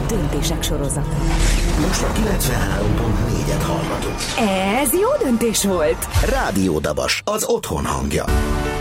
Döntések sorozata. Most a 93.4-et hallgatott. Ez jó döntés volt! Rádió Dabas, az otthon hangja.